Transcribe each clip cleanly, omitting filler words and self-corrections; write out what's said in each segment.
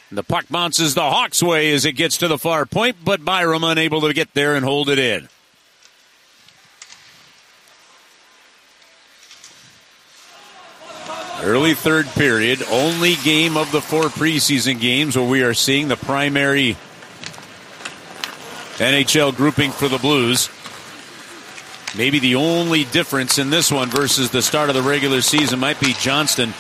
The puck bounces the Hawks' way as it gets to the far point, but Byram unable to get there and hold it in. Early third period, only game of the 4 preseason games where we are seeing the primary NHL grouping for the Blues. Maybe the only difference in this one versus the start of the regular season might be Johnston.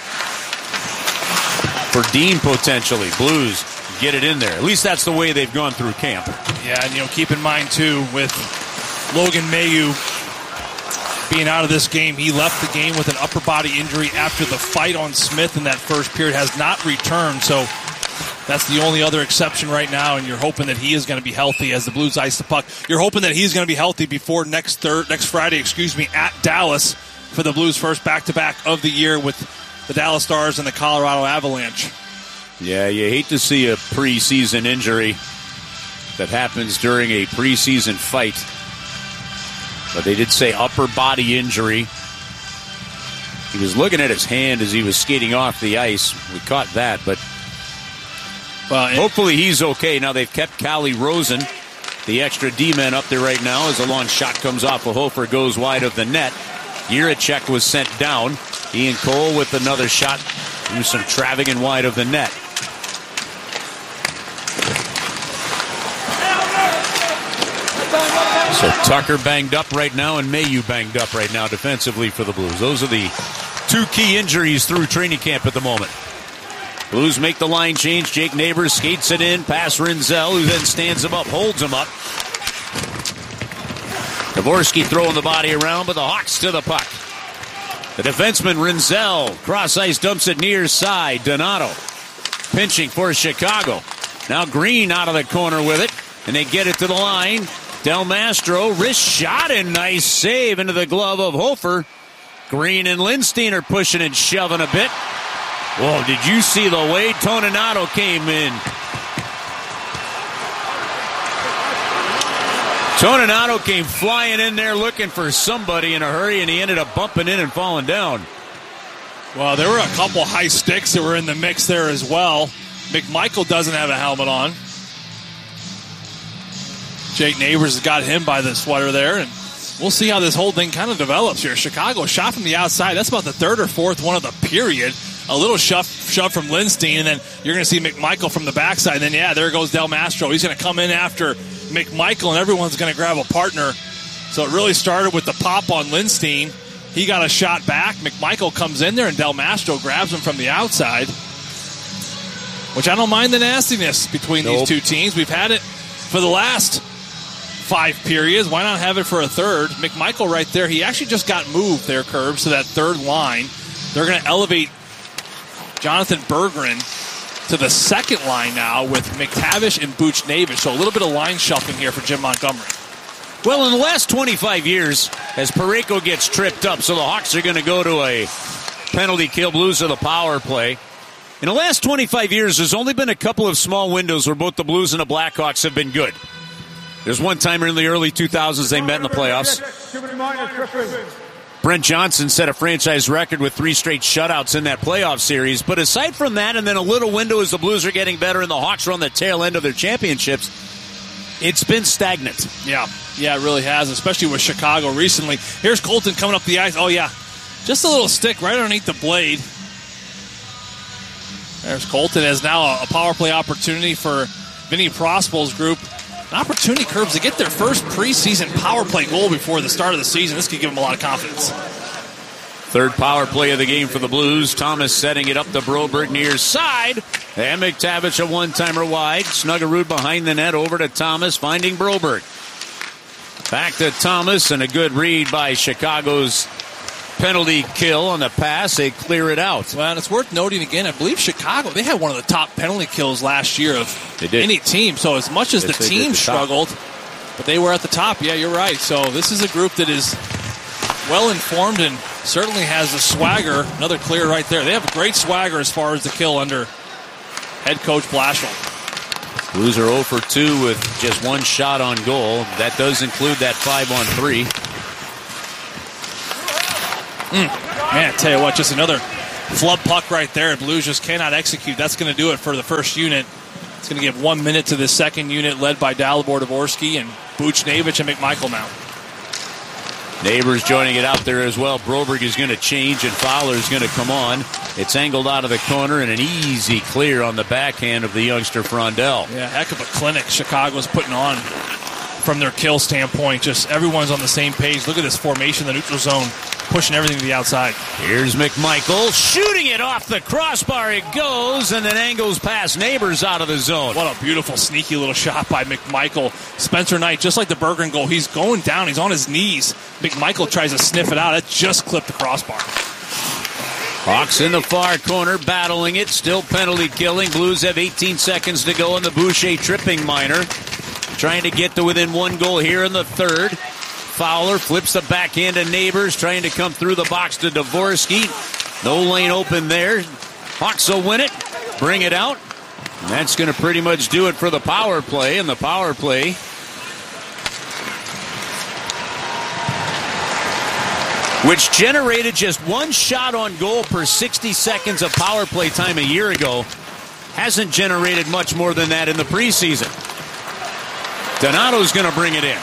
For Dean, potentially. Blues get it in there. At least that's the way they've gone through camp. Yeah, and keep in mind, too, with Logan Mailloux being out of this game, he left the game with an upper body injury after the fight on Smith in that first period, has not returned, so that's the only other exception right now, and you're hoping that he is going to be healthy as the Blues ice the puck. You're hoping that he's going to be healthy before next Friday, at Dallas for the Blues' first back-to-back of the year with the Dallas Stars and the Colorado Avalanche. Yeah, you hate to see a preseason injury that happens during a preseason fight. But they did say upper body injury. He was looking at his hand as he was skating off the ice. We caught that, but hopefully he's okay. Now they've kept Calle Rosen, the extra D-man, up there right now as a long shot comes off of Hofer, goes wide of the net. Jiricek was sent down. Ian Cole with another shot. Do some trafficking wide of the net. So Tucker banged up right now and Mailloux banged up right now defensively for the Blues. Those are the 2 key injuries through training camp at the moment. Blues make the line change. Jake Neighbors skates it in past Rinzel, who then stands him up, holds him up. Dvorsky throwing the body around, but the Hawks to the puck. The defenseman Rinzel, cross ice, dumps it near side. Donato pinching for Chicago. Now Green out of the corner with it, and they get it to the line. Del Mastro, wrist shot, and nice save into the glove of Hofer. Green and Lindstein are pushing and shoving a bit. Whoa, did you see the way Toninato came in? Toninato came flying in there looking for somebody in a hurry, and he ended up bumping in and falling down. Well, there were a couple high sticks that were in the mix there as well. McMichael doesn't have a helmet on. Jake Neighbors has got him by the sweater there, and we'll see how this whole thing kind of develops here. Chicago shot from the outside. That's about the 3rd or 4th one of the period. A little shove from Lindstein, and then you're going to see McMichael from the backside. And then, there goes Del Mastro. He's going to come in after McMichael, and everyone's going to grab a partner. So it really started with the pop on Lindstein. He got a shot back. McMichael comes in there, and Del Mastro grabs him from the outside, which I don't mind the nastiness between these two teams. We've had it for the last 5 periods. Why not have it for a third? McMichael right there. He actually just got moved there, Curbs, to that third line. They're going to elevate Jonathan Berggren to the second line now with McTavish and Buchnevich. So a little bit of line shuffling here for Jim Montgomery. Well, in the last 25 years, as Parayko gets tripped up, so the Hawks are going to go to a penalty kill. Blues of the power play. In the last 25 years, there's only been a couple of small windows where both the Blues and the Blackhawks have been good. There's one time in the early 2000s they met in the playoffs. Brent Johnson set a franchise record with 3 straight shutouts in that playoff series. But aside from that, and then a little window as the Blues are getting better and the Hawks are on the tail end of their championships, it's been stagnant. Yeah, it really has, especially with Chicago recently. Here's Colton coming up the ice. Oh, yeah, just a little stick right underneath the blade. There's Colton as now a power play opportunity for Vinny Prospol's group. An opportunity, Curbs, to get their first preseason power play goal before the start of the season. This could give them a lot of confidence. Third power play of the game for the Blues. Thomas setting it up to Broberg near side. And McTavish a one-timer wide. Snuggerud behind the net over to Thomas, finding Broberg. Back to Thomas, and a good read by Chicago's penalty kill on the pass. They clear it out. Well, and it's worth noting again, I believe Chicago, they had one of the top penalty kills last year of any team. So as much as the team struggled, but they were at the top. Yeah, you're right. So this is a group that is well-informed and certainly has the swagger. Another clear right there. They have a great swagger as far as the kill under head coach Blashill. Blues are 0 for 2 with just one shot on goal. That does include that 5-on-3. Man, I tell you what, just another Flub puck right there. Blues just cannot execute. That's going to do it for the first unit. It's going to give 1 minute to the second unit, led by Dalibor Dvorsky and Buchnevich and McMichael now. Neighbors joining it out there as well. Broberg is going to change, and Fowler's going to come on. It's angled out of the corner, and an easy clear on the backhand of the youngster Frondell. Yeah, heck of a clinic Chicago's putting on from their kill standpoint. Just everyone's on the same page. Look at this formation, the neutral zone, pushing everything to the outside. Here's McMichael shooting it off the crossbar. It goes, and then angles past Neighbors out of the zone. What a beautiful, sneaky little shot by McMichael. Spencer Knight, just like the Berggren goal, he's going down. He's on his knees. McMichael tries to sniff it out. It just clipped the crossbar. Hawks in the far corner, battling it. Still penalty killing. Blues have 18 seconds to go in the Boucher tripping minor. Trying to get to within 1 goal here in the third. Fowler flips the backhand to Neighbors, trying to come through the box to Dvorsky. No lane open there. Hawks will win it, bring it out. And that's going to pretty much do it for the power play. And the power play which generated just 1 shot on goal per 60 seconds of power play time a year ago, hasn't generated much more than that in the preseason. Donato's going to bring it in.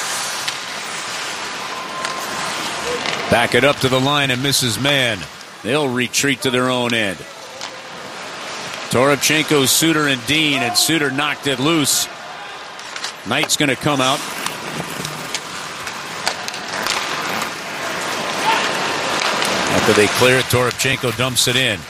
Back it up to the line and misses man. They'll retreat to their own end. Toropchenko, Suter, and Dean, and Suter knocked it loose. Knight's going to come out. After they clear it, Toropchenko dumps it in.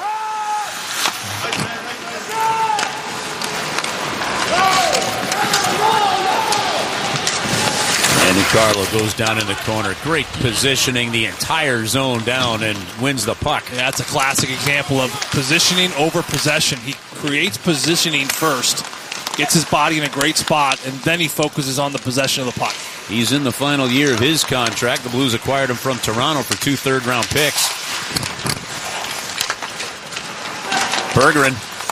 And Carlo goes down in the corner. Great positioning, the entire zone down, and wins the puck. Yeah, that's a classic example of positioning over possession. He creates positioning first, gets his body in a great spot, and then he focuses on the possession of the puck. He's in the final year of his contract. The Blues acquired him from Toronto for 2 third-round picks. Berggren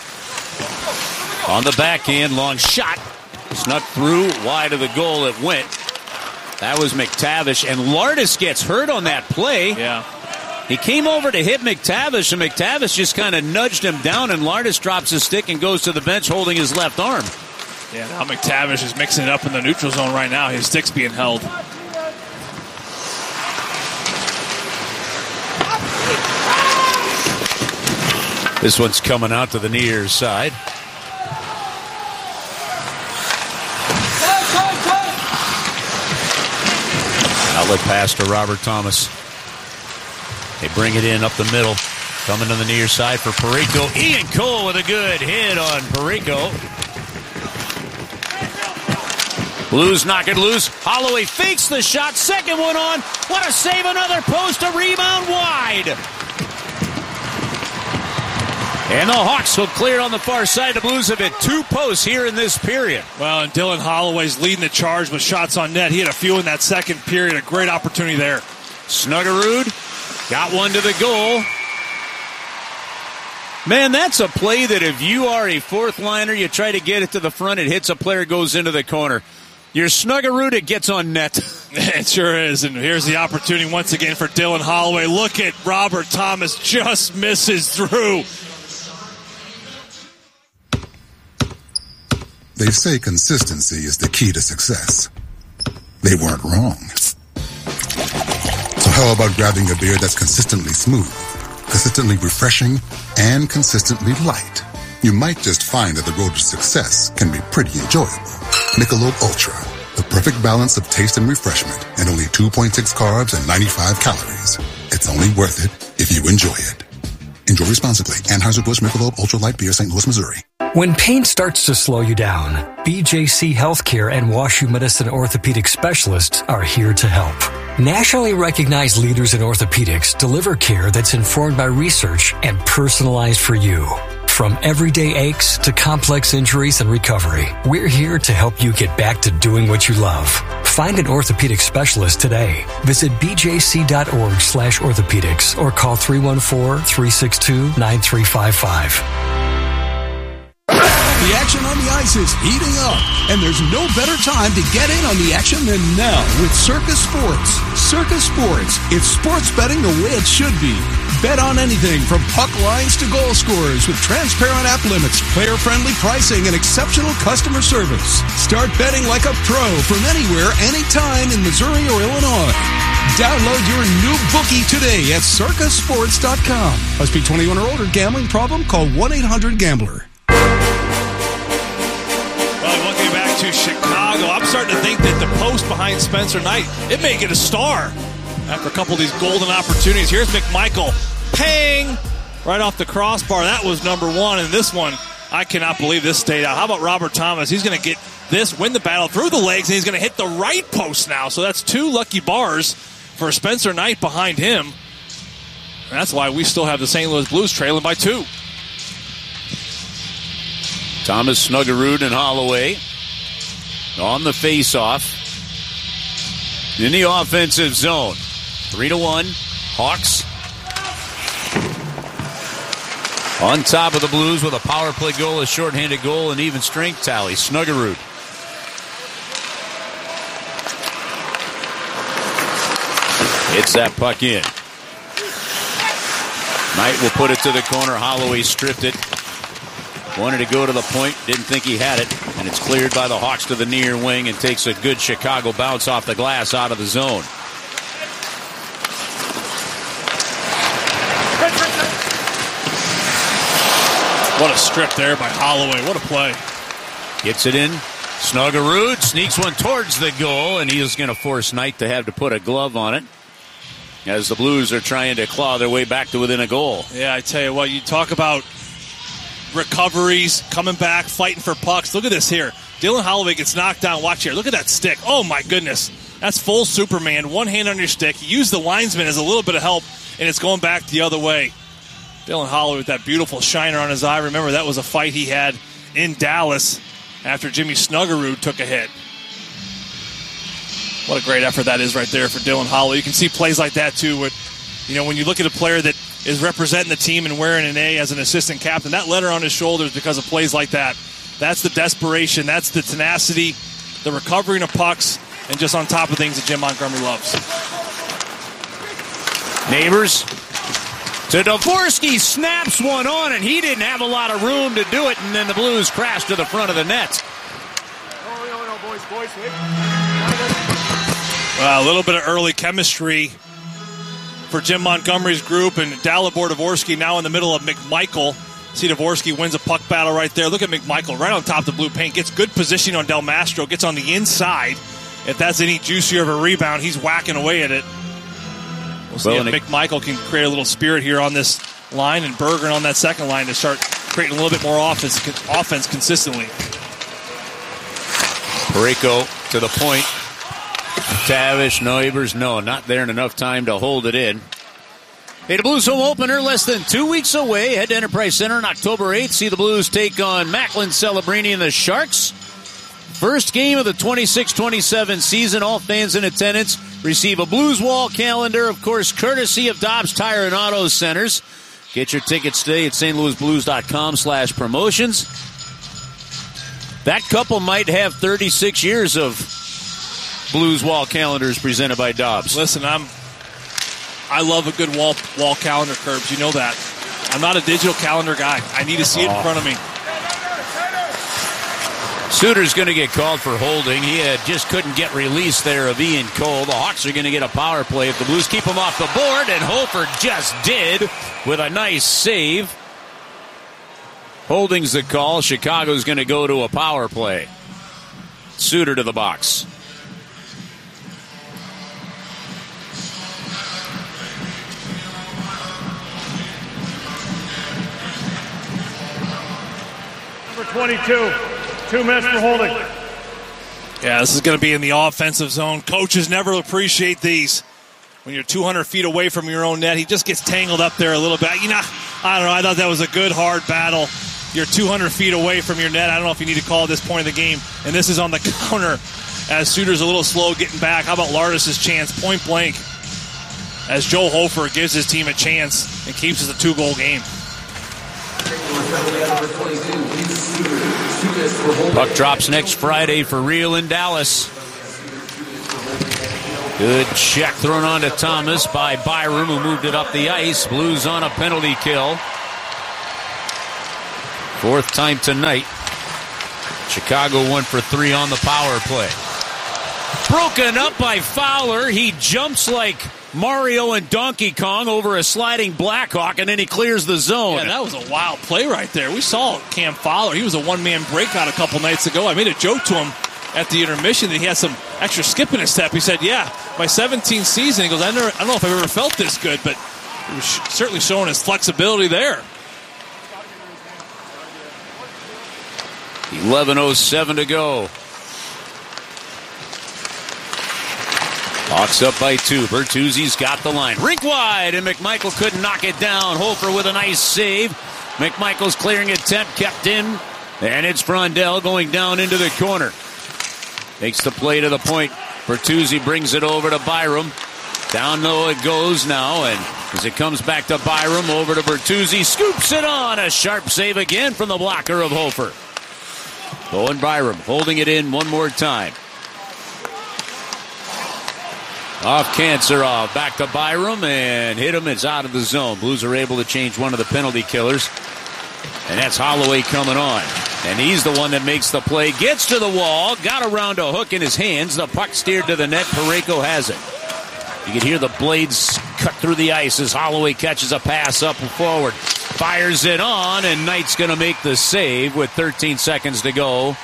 on the backhand, long shot. Snuck through, wide of the goal it went. That was McTavish, and Lardis gets hurt on that play. Yeah. He came over to hit McTavish, and McTavish just kind of nudged him down, and Lardis drops his stick and goes to the bench holding his left arm. Yeah, now McTavish is mixing it up in the neutral zone right now. His stick's being held. This one's coming out to the near side. Outlet pass to Robert Thomas. They bring it in up the middle. Coming to the near side for Parayko. Ian Cole with a good hit on Parayko. Blues knock it loose. Holloway fakes the shot. Second one on. What a save. Another post. A rebound wide. And the Hawks will clear on the far side. The Blues have hit 2 posts here in this period. Well, and Dylan Holloway's leading the charge with shots on net. He had a few in that second period. A great opportunity there. Snuggerud got one to the goal. Man, that's a play that if you are a fourth liner, you try to get it to the front, it hits a player, goes into the corner. Your Snuggerud, it gets on net. It sure is. And here's the opportunity once again for Dylan Holloway. Look at Robert Thomas, just misses through. They say consistency is the key to success. They weren't wrong. So how about grabbing a beer that's consistently smooth, consistently refreshing, and consistently light? You might just find that the road to success can be pretty enjoyable. Michelob Ultra, the perfect balance of taste and refreshment, and only 2.6 carbs and 95 calories. It's only worth it if you enjoy it. Enjoy responsibly. Anheuser-Busch Michelob Ultra Light Beer, St. Louis, Missouri. When pain starts to slow you down, BJC Healthcare and WashU Medicine orthopedic specialists are here to help. Nationally recognized leaders in orthopedics deliver care that's informed by research and personalized for you. From everyday aches to complex injuries and recovery, we're here to help you get back to doing what you love. Find an orthopedic specialist today. Visit bjc.org/orthopedics or call 314-362-9355. The action on the ice Sports is heating up, and there's no better time to get in on the action than now with Circus Sports. Circus Sports, it's sports betting the way it should be. Bet on anything from puck lines to goal scorers with transparent app limits, player-friendly pricing, and exceptional customer service. Start betting like a pro from anywhere, anytime in Missouri or Illinois. Download your new bookie today at circusports.com. Must be 21 or older. Gambling problem? Call 1-800-GAMBLER. Well, looking back to Chicago, I'm starting to think that the post behind Spencer Knight, it may get a star after a couple of these golden opportunities. Here's McMichael. Pang! Right off the crossbar. That was number one. And this one, I cannot believe this stayed out. How about Robert Thomas? He's going to get this, win the battle through the legs, and he's going to hit the right post now. So that's 2 lucky bars for Spencer Knight behind him. And that's why we still have the St. Louis Blues trailing by 2. Thomas, Snuggerud, and Holloway on the face-off. In the offensive zone. 3-1. Hawks on top of the Blues with a power play goal, a shorthanded goal, and even strength tally. Snuggerud. Hits that puck in. Knight will put it to the corner. Holloway stripped it. Wanted to go to the point. Didn't think he had it. And it's cleared by the Hawks to the near wing and takes a good Chicago bounce off the glass out of the zone. What a strip there by Holloway. What a play. Gets it in. Snuggerud sneaks one towards the goal, and he is going to force Knight to have to put a glove on it as the Blues are trying to claw their way back to within a goal. Yeah, I tell you what, you talk about recoveries, coming back, fighting for pucks. Look at this here. Dylan Holloway gets knocked down. Watch here. Look at that stick. Oh, my goodness. That's full Superman. One hand on your stick. You use the linesman as a little bit of help, and it's going back the other way. Dylan Holloway with that beautiful shiner on his eye. Remember, that was a fight he had in Dallas after Jimmy Snuggerud took a hit. What a great effort that is right there for Dylan Holloway. You can see plays like that, too. With, when you look at a player that is representing the team and wearing an A as an assistant captain, that letter on his shoulders because of plays like that. That's the desperation. That's the tenacity, the recovering of pucks, and just on top of things that Jim Montgomery loves. Neighbors to Dvorsky, snaps one on, and he didn't have a lot of room to do it, and then the Blues crash to the front of the net. Well, a little bit of early chemistry for Jim Montgomery's group, and Dalibor Dvorsky now in the middle of McMichael. See, Dvorsky wins a puck battle right there. Look at McMichael right on top of the blue paint. Gets good positioning on Del Mastro. Gets on the inside. If that's any juicier of a rebound, he's whacking away at it. We'll see if McMichael can create a little spirit here on this line, and Bergeron on that second line to start creating a little bit more offense consistently. Parayko to the point. Tavish, Neighbors, no, not there in enough time to hold it in. Hey, the Blues home opener less than 2 weeks away. Head to Enterprise Center on October 8th. See the Blues take on Macklin Celebrini and the Sharks. First game of the 26-27 season. All fans in attendance receive a Blues wall calendar, of course, courtesy of Dobbs Tire and Auto Centers. Get your tickets today at stlouisblues.com/promotions. That couple might have 36 years of Blues wall calendars presented by Dobbs. Listen, I love a good wall calendar, Curbs. You know that. I'm not a digital calendar guy. I need to see it in front of me. Suter's going to get called for holding. He just couldn't get release there of Ian Cole. The Hawks are going to get a power play if the Blues keep him off the board, and Hofer just did with a nice save. Holding's the call. Chicago's going to go to a power play. Suter to the box. Number 22. 2 minutes for holding. Yeah, this is going to be in the offensive zone. Coaches never appreciate these. When you're 200 feet away from your own net, he just gets tangled up there a little bit. I don't know. I thought that was a good, hard battle. You're 200 feet away from your net. I don't know if you need to call at this point in the game. And this is on the counter as Suter's a little slow getting back. How about Lardis' chance? Point blank. As Joe Hofer gives his team a chance and keeps it a 2-goal game. Puck drops next Friday for real in Dallas. Good check thrown on to Thomas by Byram, who moved it up the ice. Blues on a penalty kill. Fourth time tonight. Chicago 1 for 3 on the power play. Broken up by Fowler. He jumps like Mario and Donkey Kong over a sliding Blackhawk, and then he clears the zone. Yeah, that was a wild play right there. We saw Cam Fowler. He was a one-man breakout a couple nights ago. I made a joke to him at the intermission that he had some extra skip in his step. He said, yeah, my 17th season, he goes, I don't know if I've ever felt this good, but he was certainly showing his flexibility there. 11:07 to go. Hawks up by 2. Bertuzzi's got the line. Rink wide, and McMichael couldn't knock it down. Hofer with a nice save. McMichael's clearing attempt, kept in. And it's Frondell going down into the corner. Makes the play to the point. Bertuzzi brings it over to Byram. Down low it goes now, and as it comes back to Byram, over to Bertuzzi. Scoops it on. A sharp save again from the blocker of Hofer. Bowen Byram holding it in one more time. Off Kanserov, back to Byram, and hit him. It's out of the zone. Blues are able to change one of the penalty killers. And that's Holloway coming on. And he's the one that makes the play. Gets to the wall, got around a hook in his hands. The puck steered to the net. Parayko has it. You can hear the blades cut through the ice as Holloway catches a pass up and forward. Fires it on, and Knight's going to make the save with 13 seconds to go.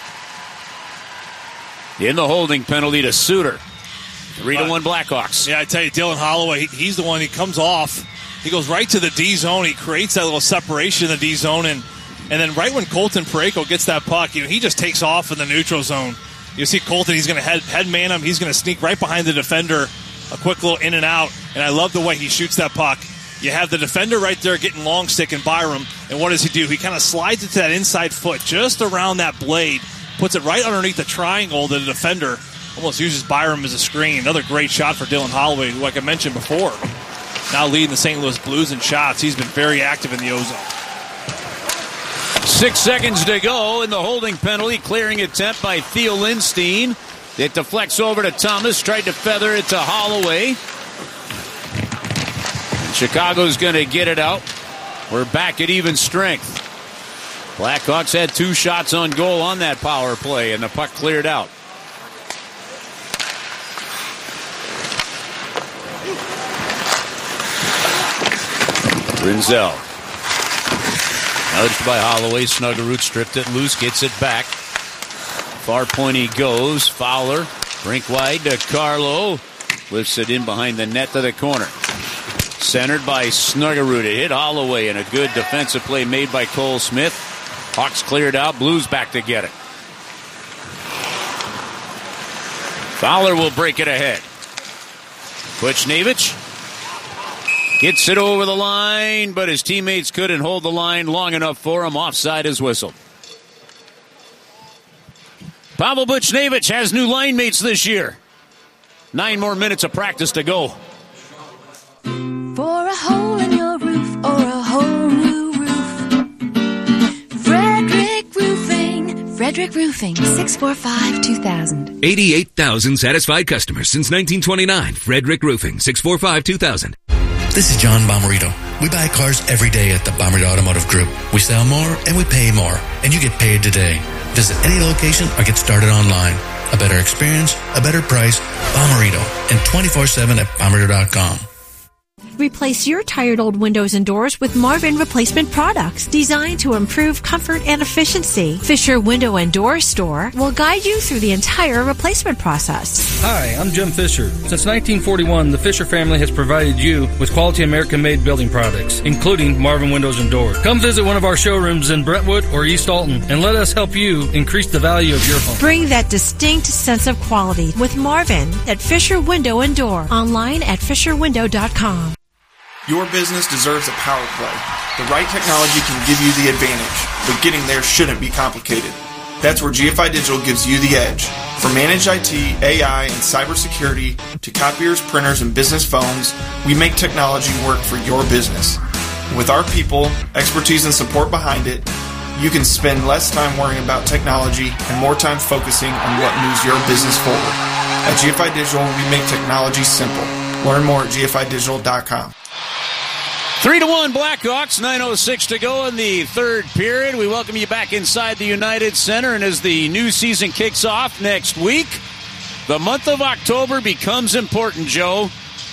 In the holding penalty to Suter. 3-1 Blackhawks. Yeah, I tell you, Dylan Holloway, he's the one. He comes off. He goes right to the D zone. He creates that little separation in the D zone, and then right when Colton Parayko gets that puck, he just takes off in the neutral zone. You see Colton, he's going to head man him. He's going to sneak right behind the defender. A quick little in and out, and I love the way he shoots that puck. You have the defender right there getting long stick and Byram, and what does he do? He kind of slides it to that inside foot just around that blade, puts it right underneath the triangle that the defender almost uses Byram as a screen. Another great shot for Dylan Holloway, who, like I mentioned before, now leading the St. Louis Blues in shots. He's been very active in the O-zone. 6 seconds to go in the holding penalty. Clearing attempt by Theo Lindstein. It deflects over to Thomas. Tried to feather it to Holloway. Chicago's going to get it out. We're back at even strength. Blackhawks had 2 shots on goal on that power play, and the puck cleared out. Rinzel. Nudged by Holloway. Snuggerud stripped it loose, gets it back. Far point he goes. Fowler. Rink wide to Carlo. Lifts it in behind the net to the corner. Centered by Snuggerud. It hit Holloway, and a good defensive play made by Cole Smith. Hawks cleared out. Blues back to get it. Fowler will break it ahead. Buchnevich gets it over the line, but his teammates couldn't hold the line long enough for him. Offside is whistled. Pavel Buchnevich has new line mates this year. 9 more minutes of practice to go. For a hole in your roof or a whole new roof, Frederick Roofing. Frederick Roofing, 645-2000. 88,000 satisfied customers since 1929. Frederick Roofing, 645-2000. This is John Bomarito. We buy cars every day at the Bomarito Automotive Group. We sell more and we pay more, and you get paid today. Visit any location or get started online. A better experience, a better price, Bomarito, and 24/7 at Bomarito.com. Replace your tired old windows and doors with Marvin replacement products designed to improve comfort and efficiency. Fisher Window and Door Store will guide you through the entire replacement process. Hi, I'm Jim Fisher. Since 1941, the Fisher family has provided you with quality American-made building products, including Marvin Windows and Doors. Come visit one of our showrooms in Brentwood or East Alton and let us help you increase the value of your home. Bring that distinct sense of quality with Marvin at Fisher Window and Door. Online at fisherwindow.com. Your business deserves a power play. The right technology can give you the advantage, but getting there shouldn't be complicated. That's where GFI Digital gives you the edge. From managed IT, AI, and cybersecurity to copiers, printers, and business phones, we make technology work for your business. With our people, expertise, and support behind it, you can spend less time worrying about technology and more time focusing on what moves your business forward. At GFI Digital, we make technology simple. Learn more at gfidigital.com. 3-1 Blackhawks, 9:06 to go in the third period. We welcome you back inside the United Center, and as the new season kicks off next week, the month of October becomes important, Joe.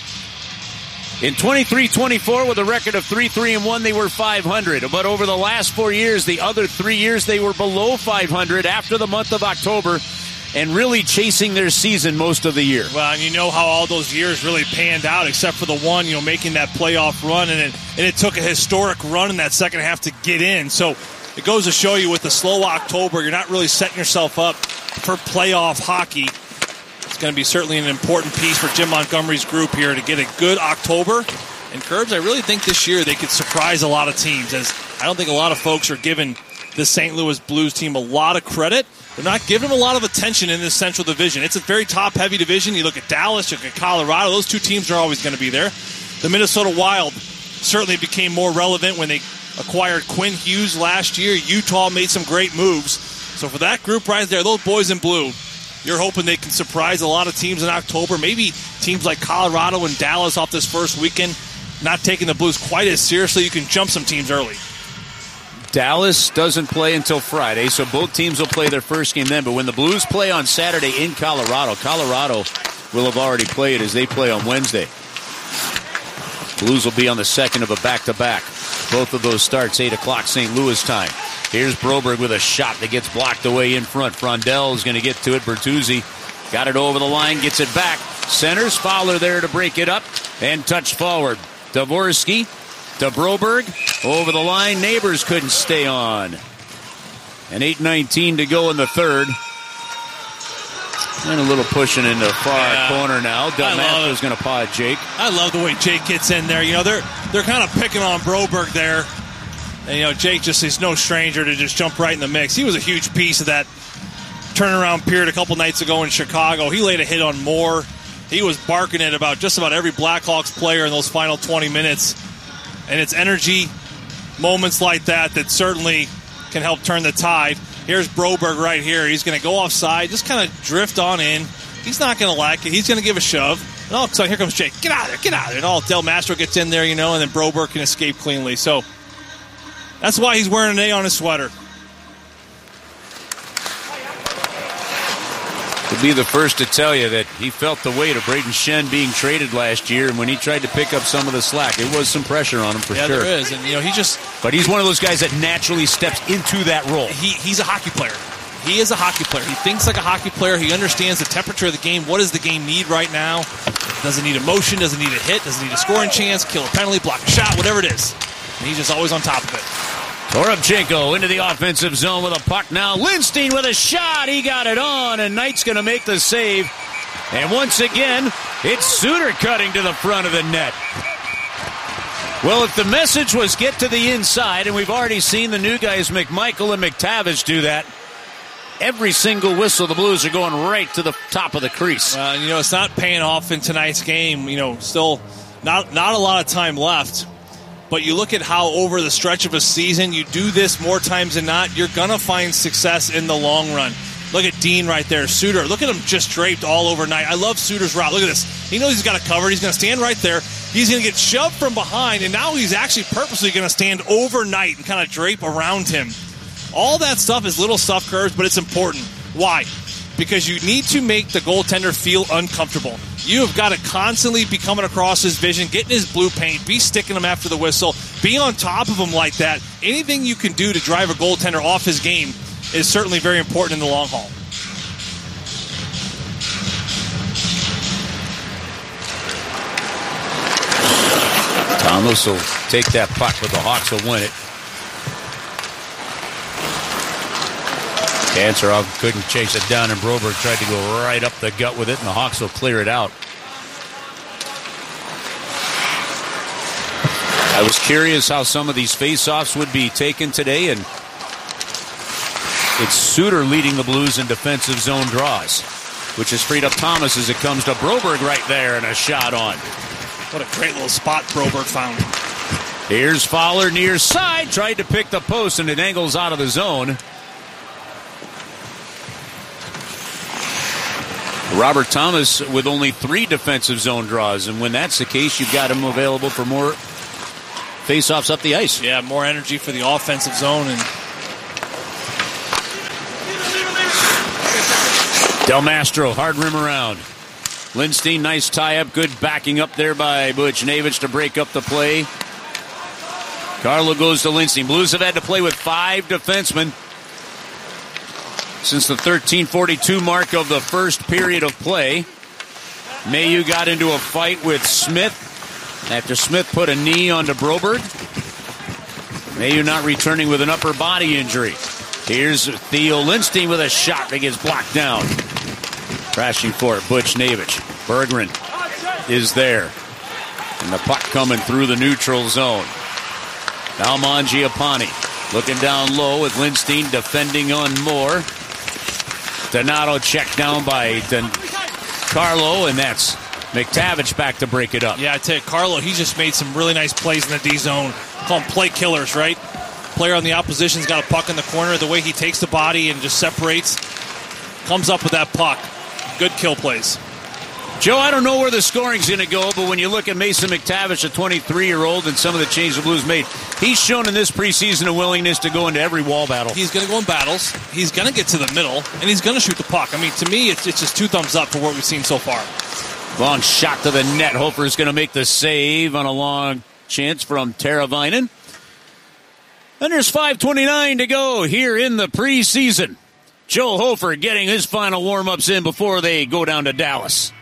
In 23-24, with a record of 3-3-1, they were .500. But over the last 4 years, the other 3 years, they were below .500 after the month of October and really chasing their season most of the year. Well, and you know how all those years really panned out, except for the one, making that playoff run, and it took a historic run in that second half to get in. So it goes to show you with the slow October, you're not really setting yourself up for playoff hockey. It's going to be certainly an important piece for Jim Montgomery's group here to get a good October. And Curbs, I really think this year they could surprise a lot of teams, as I don't think a lot of folks are giving the St. Louis Blues team a lot of credit. They're not giving them a lot of attention in this Central Division. It's a very top-heavy division. You look at Dallas, you look at Colorado. Those two teams are always going to be there. The Minnesota Wild certainly became more relevant when they acquired Quinn Hughes last year. Utah made some great moves. So for that group right there, those boys in blue, you're hoping they can surprise a lot of teams in October. Maybe teams like Colorado and Dallas off this first weekend, not taking the Blues quite as seriously. You can jump some teams early. Dallas doesn't play until Friday, so both teams will play their first game then. But when the Blues play on Saturday in Colorado, Colorado will have already played as they play on Wednesday. Blues will be on the second of a back-to-back. Both of those starts 8 o'clock St. Louis time. Here's Broberg with a shot that gets blocked away in front. Frondell is going to get to it. Bertuzzi got it over the line, gets it back. Centers, Fowler there to break it up and touch forward. Dvorsky to Broberg. Over the line, Neighbors couldn't stay on. And 8:19 to go in the third. And a little pushing in the far corner now. Del Mastro's going to paw at Jake. I love the way Jake gets in there. They're kind of picking on Broberg there. And, Jake just is no stranger to just jump right in the mix. He was a huge piece of that turnaround period a couple nights ago in Chicago. He laid a hit on Moore. He was barking at just about every Blackhawks player in those final 20 minutes. And it's energy moments like that certainly can help turn the tide. Here's Broberg right here. He's going to go offside, just kind of drift on in. He's not going to like it. He's going to give a shove. And so here comes Jake. Get out of there, get out of there. And Del Mastro gets in there, and then Broberg can escape cleanly. So that's why he's wearing an A on his sweater. To be the first to tell you that he felt the weight of Braden Shen being traded last year, and when he tried to pick up some of the slack, it was some pressure on him for sure. Yeah, there is, and But he's one of those guys that naturally steps into that role. He's a hockey player. He is a hockey player. He thinks like a hockey player. He understands the temperature of the game. What does the game need right now? Doesn't need emotion. Doesn't need a hit. Doesn't need a scoring chance. Kill a penalty. Block a shot. Whatever it is. And he's just always on top of it. Toropchenko into the offensive zone with a puck now. Lindstein with a shot. He got it on, and Knight's going to make the save. And once again, it's Suter cutting to the front of the net. Well, if the message was get to the inside, and we've already seen the new guys, McMichael and McTavish, do that, every single whistle, the Blues are going right to the top of the crease. It's not paying off in tonight's game. Still not a lot of time left. But you look at how over the stretch of a season, you do this more times than not, you're going to find success in the long run. Look at Dean right there. Suter, look at him just draped all over Knight. I love Suter's route. Look at this. He knows he's got it covered. He's going to stand right there. He's going to get shoved from behind, and now he's actually purposely going to stand over Knight and kind of drape around him. All that stuff is little stuff, Curves, but it's important. Why? Because you need to make the goaltender feel uncomfortable. You have got to constantly be coming across his vision, getting his blue paint, be sticking him after the whistle, be on top of him like that. Anything you can do to drive a goaltender off his game is certainly very important in the long haul. Thomas will take that puck, but the Hawks will win it. Kanserov couldn't chase it down, and Broberg tried to go right up the gut with it, and the Hawks will clear it out. I was curious how some of these face-offs would be taken today, and it's Suter leading the Blues in defensive zone draws, which has freed up Thomas as it comes to Broberg right there, and a shot on. What a great little spot Broberg found. Here's Fowler near side. Tried to pick the post, and it angles out of the zone. Robert Thomas with only 3 defensive zone draws, and when that's the case, you've got him available for more face-offs up the ice. Yeah, more energy for the offensive zone. And Del Mastro, hard rim around. Lindstein, nice tie-up, good backing up there by Buchnevich to break up the play. Carlo goes to Lindstein. Blues have had to play with 5 defensemen since the 13:42 mark of the first period of play. Mayu got into a fight with Smith after Smith put a knee onto Broberg. Mayu not returning with an upper body injury. Here's Theo Lindstein with a shot that gets blocked down. Crashing for it, Buchnevich. Berggren is there. And the puck coming through the neutral zone. Now Mangiapane looking down low with Lindstein defending on Moore. Donato checked down by Carlo, and that's McTavish back to break it up. Yeah, I tell you, Carlo, he just made some really nice plays in the D zone. Call them play killers, right? Player on the opposition's got a puck in the corner. The way he takes the body and just separates, comes up with that puck. Good kill plays. Joe, I don't know where the scoring's going to go, but when you look at Mason McTavish, a 23-year-old, and some of the changes the Blues made, he's shown in this preseason a willingness to go into every wall battle. He's going to go in battles. He's going to get to the middle, and he's going to shoot the puck. I mean, to me, it's just 2 thumbs up for what we've seen so far. Long shot to the net. Hofer's going to make the save on a long chance from Teravainen. And there's 5:29 to go here in the preseason. Joe Hofer getting his final warm-ups in before they go down to Dallas.